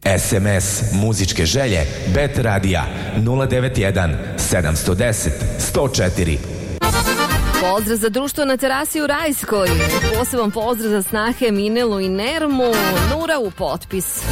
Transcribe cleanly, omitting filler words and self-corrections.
SMS muzičke želje Bet Radija 091 710 104. Pozdrav za društvo na terasi u Rajskoj. Poseban pozdrav za snahe Minelu i Nermu. Nura u potpis.